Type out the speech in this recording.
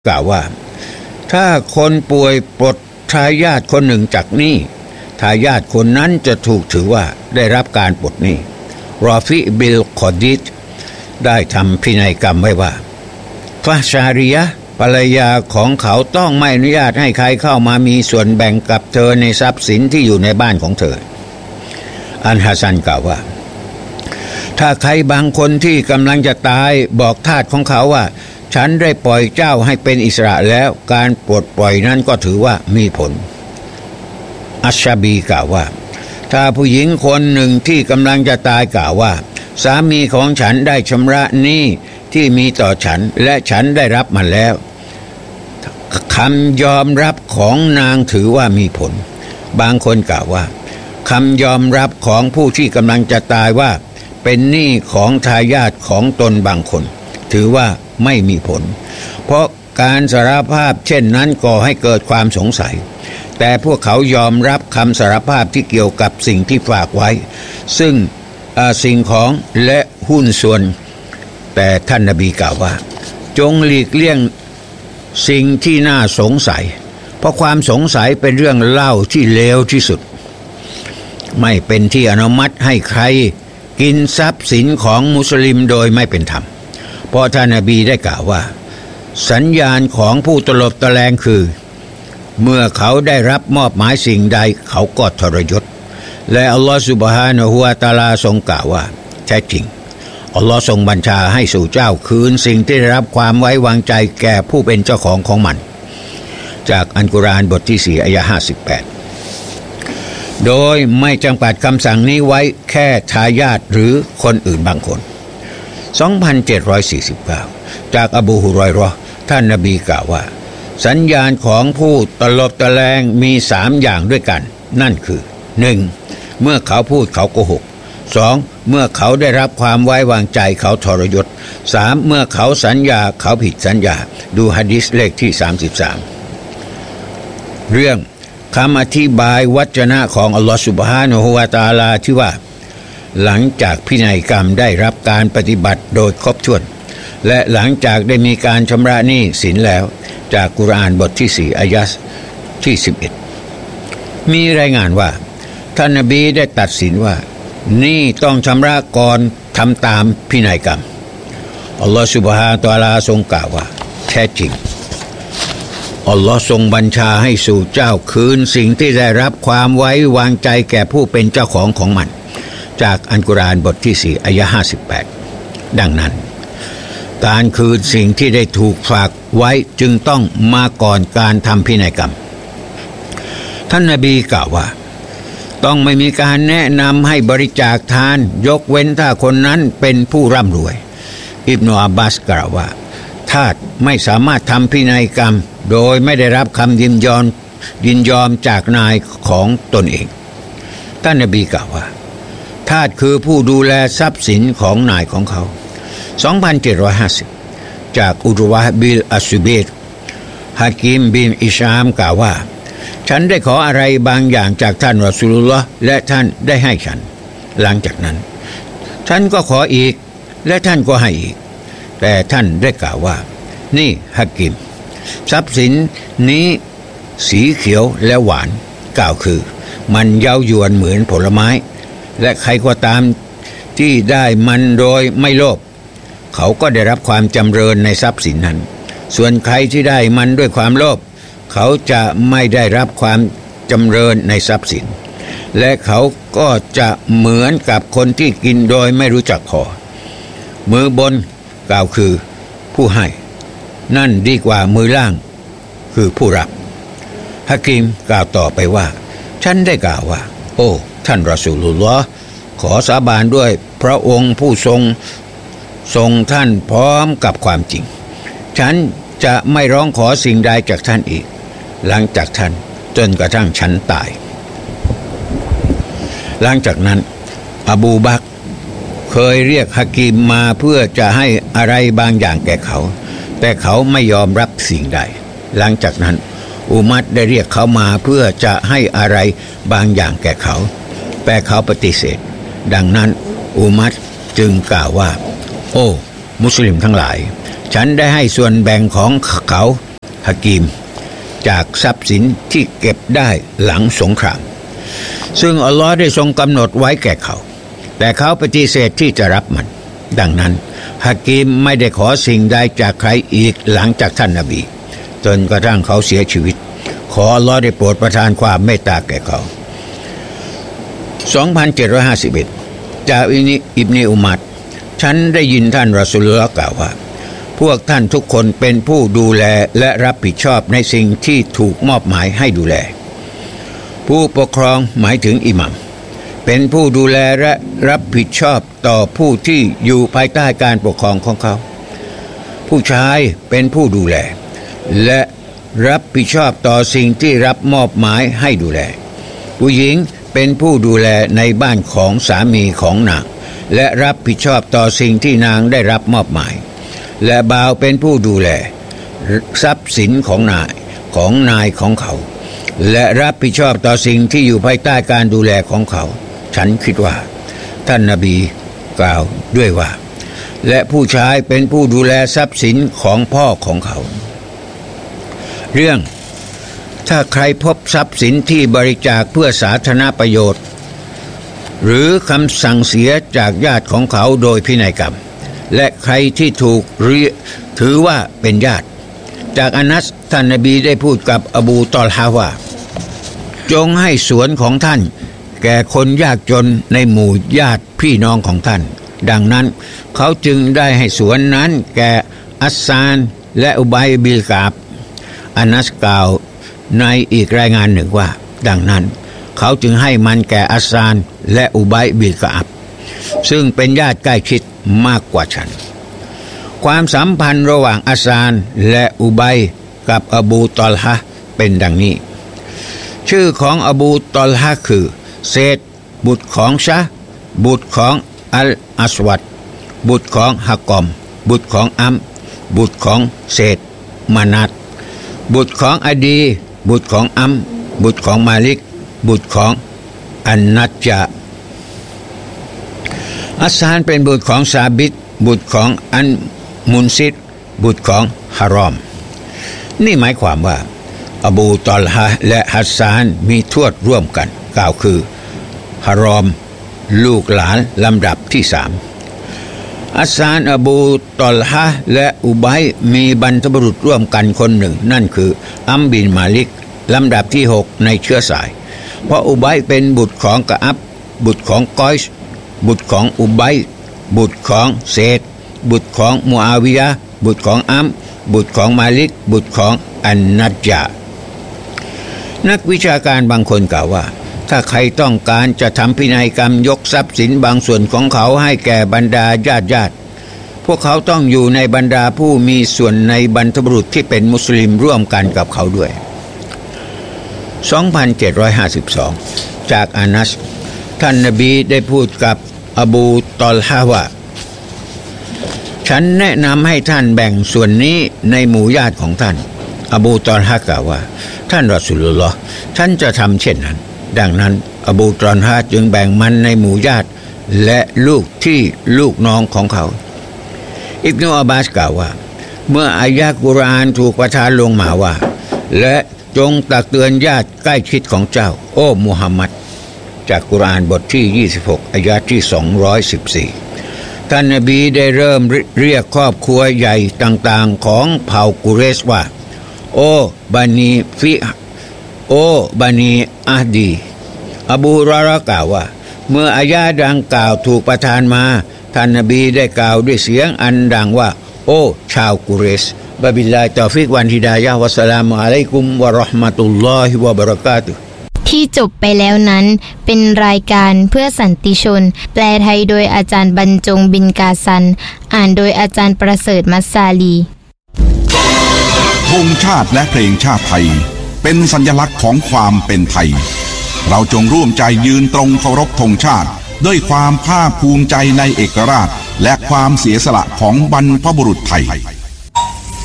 กล่าวว่าถ้าคนป่วยปลดทายาทคนหนึ่งจากหนี้ทายาทคนนั้นจะถูกถือว่าได้รับการปลดหนี้รอฟิบิลคอดิดได้ทำพินัยกรรมไว้ว่าฟาชาริยะภรรยาของเขาต้องไม่อนุญาตให้ใครเข้ามามีส่วนแบ่งกับเธอในทรัพย์สินที่อยู่ในบ้านของเธออันฮัสซันกล่าวว่าถ้าใครบางคนที่กำลังจะตายบอกทาสของเขาว่าฉันได้ปล่อยเจ้าให้เป็นอิสระแล้วการปลดปล่อยนั้นก็ถือว่ามีผลอัชชาบีกล่าวว่าถ้าผู้หญิงคนหนึ่งที่กำลังจะตายกล่าวว่าสามีของฉันได้ชำระหนี้ที่มีต่อฉันและฉันได้รับมันแล้วคำยอมรับของนางถือว่ามีผลบางคนกล่าวว่าคำยอมรับของผู้ที่กำลังจะตายว่าเป็นหนี้ของทายาทของตนบางคนถือว่าไม่มีผลเพราะการสารภาพเช่นนั้นก่อให้เกิดความสงสัยแต่พวกเขายอมรับคำสารภาพที่เกี่ยวกับสิ่งที่ฝากไว้ซึ่งสิ่งของและหุ้นส่วนแต่ท่านนบีกล่าวว่าจงหลีกเลี่ยงสิ่งที่น่าสงสัยเพราะความสงสัยเป็นเรื่องเล่าที่เลวที่สุดไม่เป็นที่อนุมัติให้ใครกินทรัพย์สินของมุสลิมโดยไม่เป็นธรรมเพราะท่านนบีได้กล่าวว่าสัญญาณของผู้ตลบตะแลงคือเมื่อเขาได้รับมอบหมายสิ่งใดเขาก็ทรยศและอัลลอฮฺซุบฮานะฮูวะตะอาลาทรงกล่าวว่าแท้จริงอัลลอฮ์ทรงบัญชาให้สู่เจ้าคืนสิ่งที่ได้รับความไว้วางใจแก่ผู้เป็นเจ้าของมันจากอัลกุรอานบทที่4อายะห์58โดยไม่จำกัดคำสั่งนี้ไว้แค่ทายาทหรือคนอื่นบางคน2749จากอบูฮุรอยเราะห์ท่านนบีกล่าวว่าสัญญาณของผู้ตลบตะแลงมี3อย่างด้วยกันนั่นคือ 1. เมื่อเขาพูดเขาโกหก 2. เมื่อเขาได้รับความไว้วางใจเขาทรยศ 3. เมื่อเขาสัญญาเขาผิดสัญญาดูหะดีษเลขที่33เรื่องคำอธิบายวัจนะของอัลลอฮฺซุบฮานะฮูวะตะอาลาที่ว่าหลังจากพินัยกรรมได้รับการปฏิบัติโดยครบถ้วนและหลังจากได้มีการชำระหนี้สินแล้วจากกุรอานบทที่4อายะห์ที่11มีรายงานว่าท่านนบีได้ตัดสินว่านี่ต้องชำระก่อนทำตามพินัยกรรมอัลลอฮฺซุบฮานะฮูวะตะอาลาทรงกล่าวว่าแท้จริงอัลลอฮ์ทรงบัญชาให้สู่เจ้าคืนสิ่งที่ได้รับความไว้วางใจแก่ผู้เป็นเจ้าของมันจากอัลกุรอานบทที่4อายะห์58ดังนั้นการคืนสิ่งที่ได้ถูกฝากไว้จึงต้องมาก่อนการทำพินัยกรรมท่านนบีกล่าวว่าต้องไม่มีการแนะนำให้บริจาคทานยกเว้นถ้าคนนั้นเป็นผู้ร่ำรวยอิบนุอับบาสกล่าวว่าทาสไม่สามารถทำพินัยกรรมโดยไม่ได้รับคำยินยอมจากนายของตนเองท่านนบีกล่าวว่าทาสคือผู้ดูแลทรัพย์สินของนายของเขา2750จากอุรวะห์บิลอัสซุเบรฮะกีมบินอิชามกล่าวว่าฉันได้ขออะไรบางอย่างจากท่านรอซูลุลลอฮ์และท่านได้ให้ฉันหลังจากนั้นฉันก็ขออีกและท่านก็ให้อีกแต่ท่านได้กล่าวว่านี่ฮะกีมทรัพย์สินนี้สีเขียวและหวานกล่าวคือมันเย้ายวนเหมือนผลไม้และใครก็ตามที่ได้มันโดยไม่โลภเขาก็ได้รับความจำเริญในทรัพย์สินนั้นส่วนใครที่ได้มันด้วยความโลภเขาจะไม่ได้รับความจำเริญในทรัพย์สินและเขาก็จะเหมือนกับคนที่กินโดยไม่รู้จักพอมือบนกล่าวคือผู้ให้นั่นดีกว่ามือล่างคือผู้รับฮะกีมกล่าวต่อไปว่าฉันได้กล่าวว่าโอ้ท่านรอซูลุลลอฮ์ขอสาบานด้วยพระองค์ผู้ทรงท่านพร้อมกับความจริงฉันจะไม่ร้องขอสิ่งใดจากท่านอีกหลังจากท่านจนกระทั่งฉันตายหลังจากนั้นอบูบักรเคยเรียกฮะกีมมาเพื่อจะให้อะไรบางอย่างแก่เขาแต่เขาไม่ยอมรับสิ่งใดหลังจากนั้นอุมัรได้เรียกเขามาเพื่อจะให้อะไรบางอย่างแก่เขาแต่เขาปฏิเสธดังนั้นอุมัรจึงกล่าวว่าโอ้มุสลิมทั้งหลายฉันได้ให้ส่วนแบ่งของเขาฮะกีมจากทรัพย์สินที่เก็บได้หลังสงครามซึ่งอัลลอฮ์ได้ทรงกำหนดไว้แก่เขาแต่เขาปฏิเสธที่จะรับมันดังนั้นฮะกีมไม่ได้ขอสิ่งใดจากใครอีกหลังจากท่านนบีจนกระทั่งเขาเสียชีวิตขออัลลอฮ์ได้โปรดประทานความเมตตาแก่เขา 2751 จากอิบนีอุมัรฉันได้ยินท่านรอซูลุลลอฮ์กล่าวว่าพวกท่านทุกคนเป็นผู้ดูแลและรับผิดชอบในสิ่งที่ถูกมอบหมายให้ดูแลผู้ปกครองหมายถึงอิหมัมเป็นผู้ดูแลและรับผิดชอบต่อผู้ที่อยู่ภายใต้การปกครองของเขาผู้ชายเป็นผู้ดูแลและรับผิดชอบต่อสิ่งที่รับมอบหมายให้ดูแลผู้หญิงเป็นผู้ดูแลในบ้านของสามีของนางและรับผิดชอบต่อสิ่งที่นางได้รับมอบหมายและบ่าวเป็นผู้ดูแลทรัพย์สินของนายของเขาและรับผิดชอบต่อสิ่งที่อยู่ภายใต้การดูแลของเขาฉันคิดว่าท่านนบีกล่าวด้วยว่าและผู้ชายเป็นผู้ดูแลทรัพย์สินของพ่อของเขาเรื่องถ้าใครพบทรัพย์สินที่บริจาคเพื่อสาธารณประโยชน์หรือคำสั่งเสียจากญาติของเขาโดยพินัยกรรมและใครที่ถูกถือว่าเป็นญาติจากอานัสท่านนบีได้พูดกับอบูตอลฮาว่าจงให้สวนของท่านแก่คนยากจนในหมู่ญาติพี่น้องของท่านดังนั้นเขาจึงได้ให้สวนนั้นแก่อัสซานและอุบัยบิลกาบอานัสกล่าวในอีกรายงานหนึ่งว่าดังนั้นเขาจึงให้มันแก่อัสซานและอุบัยบิลกาบซึ่งเป็นญาติใกล้ชิดมากกว่าฉันความสัมพันธ์ระหว่างอัสซานและอุบัยกับอบูตอลฮะเป็นดังนี้ชื่อของอบูตอลฮะคือเซดบุตรของชะบุตรของอัลอัสวัดบุตรของฮะกอมบุตรของอัมบุตรของเซดมานัดบุตรของอดีบุตรของอัมบุตรของมาลิกบุตรของอันนัจจาอัสซานเป็นบุตรของซาบิตบุตรของอันมุนซิดบุตรของฮารอมนี่หมายความว่าอบูตอลฮะและฮัสซานมีทวดร่วมกันกล่าวคือฮารอมลูกหลานลำดับที่3อัสซานอบูตอลฮะและอุบัยมีบรรพบุรุษร่วมกันคนหนึ่งนั่นคืออัมบินมาลิกลำดับที่6ในเชื้อสายเพราะอุบัยเป็นบุตรของกะอับบุตรของกอยชบุตรของอุบัยบุตรของเซดบุตรของมูอาวิยะบุตรของอัมบุตรของมาลิกบุตรของอันนัจจานักวิชาการบางคนกล่าวว่าถ้าใครต้องการจะทำพินัยกรรมยกทรัพย์สินบางส่วนของเขาให้แก่บรรดาญาติพวกเขาต้องอยู่ในบรรดาผู้มีส่วนในบรรพบุรุษที่เป็นมุสลิมร่วมกันกับเขาด้วย 2752 จากอานัสท่านนบีได้พูดกับอบูตอลฮะว่าฉันแนะนำให้ท่านแบ่งส่วนนี้ในหมู่ญาติของท่านอบูตอลฮะกล่าวว่าท่านรอซูลุลลอฮ์ฉันจะทำเช่นนั้นดังนั้นอบูตอลฮะจึงแบ่งมันในหมู่ญาติและลูกที่ลูกน้องของเขาอิบนุอับบาสกล่าวว่าเมื่ออายะห์กุรอานถูกประทานลงมาว่าและจงตักเตือนญาติใกล้ชิดของเจ้าโอ้มุฮัมมัดจากกุรอานบทที่26อายะห์ที่214ท่านนบีได้เริ่มเรียกครอบครัวใหญ่ต่างๆของเผ่ากุเรชว่าโอ้บันีฟิโอ้บันีอะฮดีอบูฮุรอยเราะห์กล่าวว่าเมื่ออายะห์ดังกล่าวถูกประทานมาท่านนบีได้กล่าวด้วยเสียงอันดังว่าโอ้ชาวกุเรชบะบิลลาฮิตอฟิกวันฮิดายะฮ์วะสลามุอะลัยกุมวะเราะห์มะตุลลอฮิวะบะเราะกาตุฮ์ที่จบไปแล้วนั้นเป็นรายการเพื่อสันติชนแปลไทยโดยอาจารย์บรรจงบินกาซันอ่านโดยอาจารย์ประเสริฐมัสซาลีธงชาติและเพลงชาติไทยเป็นสัญลักษณ์ของความเป็นไทยเราจงร่วมใจยืนตรงเคารพธงชาติด้วยความภาคภูมิใจในเอกราชและความเสียสละของบรรพบุรุษไทย